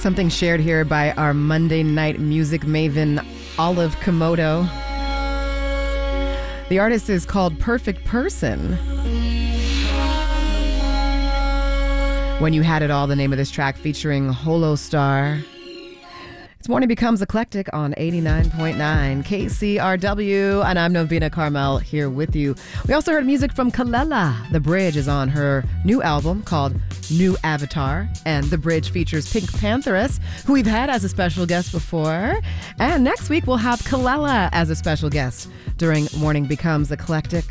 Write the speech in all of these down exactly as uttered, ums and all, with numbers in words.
Something shared here by our Monday night music maven, Olive Komodo. The artist is called Perfect Person. When You Had It All, the name of this track, featuring Holostar. It's Morning Becomes Eclectic on eighty-nine point nine K C R W, and I'm Novena Carmel here with you. We also heard music from Kelela. The Bridge is on her new album called New Avatar, and The Bridge features Pink Pantheress, who we've had as a special guest before. And next week we'll have Kelela as a special guest during Morning Becomes Eclectic.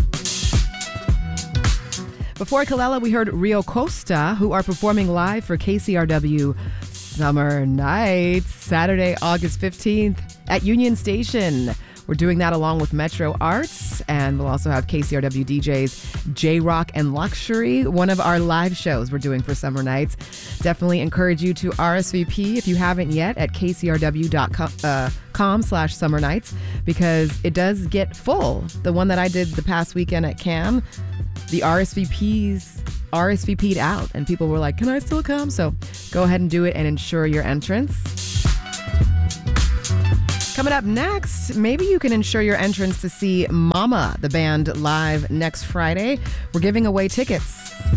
Before Kelela, we heard Rio Costa, who are performing live for K C R W Summer Nights, Saturday, August fifteenth at Union Station. We're doing that along with Metro Arts, and we'll also have K C R W D Js J-Rock and Luxury, one of our live shows we're doing for Summer Nights. Definitely encourage you to R S V P if you haven't yet at k c r w dot com slash summer nights, because it does get full. The one that I did the past weekend at CAM, the R S V Ps R S V P'd out, and people were like, can I still come? So go ahead and do it and ensure your entrance. Coming up next, maybe you can ensure your entrance to see Mama, the band, live next Friday. We're giving away tickets.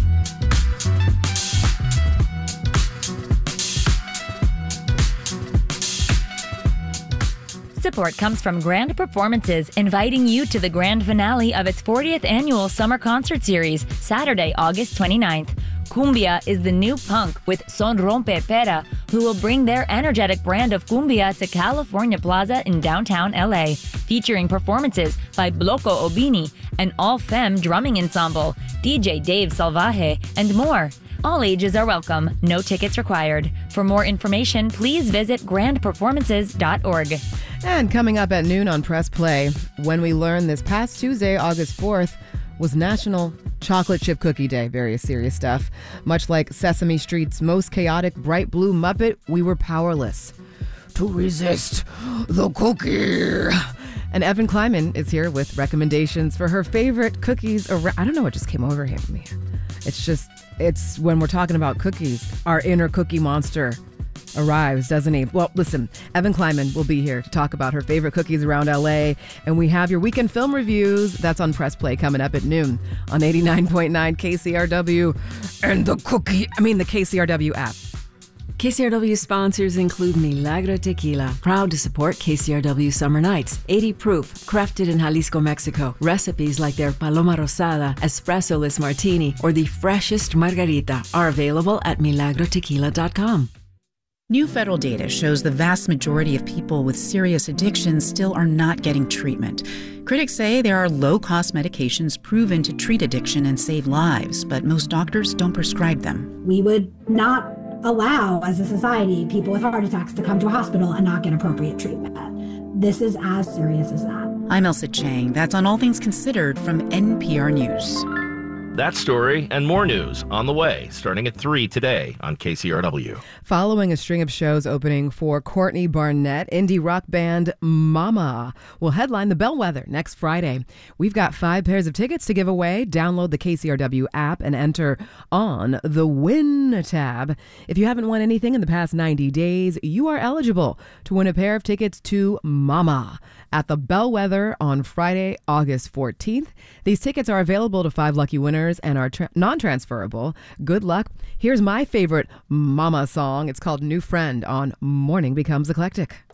Support comes from Grand Performances, inviting you to the grand finale of its fortieth annual summer concert series, Saturday, August twenty-ninth. Cumbia is the new punk with Son Rompe Pera, who will bring their energetic brand of cumbia to California Plaza in downtown L A, featuring performances by Bloco Obini, an all-femme drumming ensemble, D J Dave Salvaje, and more. All ages are welcome, no tickets required. For more information, please visit grand performances dot org. And coming up at noon on Press Play, when we learn this past Tuesday, August fourth, was National Chocolate Chip Cookie Day. Very serious stuff. Much like Sesame Street's most chaotic bright blue Muppet, we were powerless to resist the cookie. And Evan Kleiman is here with recommendations for her favorite cookies. Around. I don't know what just came over him, man. It's just, it's when we're talking about cookies, our inner cookie monster arrives, doesn't he? Well, listen, Evan Kleiman will be here to talk about her favorite cookies around L A, and we have your weekend film reviews. That's on Press Play coming up at noon on eighty-nine point nine K C R W and the cookie, I mean the K C R W app. K C R W sponsors include Milagro Tequila, proud to support K C R W Summer Nights. eighty proof, crafted in Jalisco, Mexico. Recipes like their Paloma Rosada, Espresso-less Martini, or the freshest Margarita are available at milagro tequila dot com. New federal data shows the vast majority of people with serious addictions still are not getting treatment. Critics say there are low-cost medications proven to treat addiction and save lives, but most doctors don't prescribe them. We would not allow, as a society, people with heart attacks to come to a hospital and not get appropriate treatment. This is as serious as that. I'm Elsa Chang. That's on All Things Considered from N P R News. That story and more news on the way, starting at three today on K C R W. Following a string of shows opening for Courtney Barnett, indie rock band Mama will headline the Bellwether next Friday. We've got five pairs of tickets to give away. Download the K C R W app and enter on the Win tab. If you haven't won anything in the past ninety days, you are eligible to win a pair of tickets to Mama at the Bellwether on Friday, August fourteenth. These tickets are available to five lucky winners and are tra- non-transferable. Good luck. Here's my favorite Mama song. It's called New Friend on Morning Becomes Eclectic.